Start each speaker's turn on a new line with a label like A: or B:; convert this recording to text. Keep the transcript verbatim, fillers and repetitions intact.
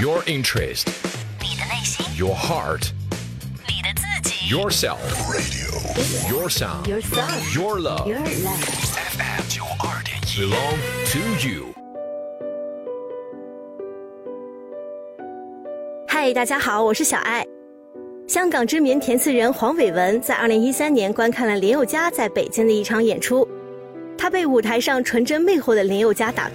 A: Your interest.
B: 你的内心。
A: Your heart.
B: 你的自己。
A: Yourself. Radio. Your sound.
B: Your sound.
A: Your love.
B: Your love.
A: F M 九二点一 Belong to you.
C: 嗨，大家好，我是小爱。香港知名填词人黄伟文在二零一三年观看了林宥嘉在北京的一场演出，他被舞台上纯真魅惑的林宥嘉打